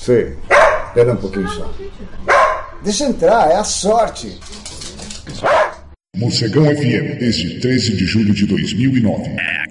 Sei. Espera um pouquinho só. Deixa entrar, é a sorte. Morcegão FM, desde 13 de julho de 2009.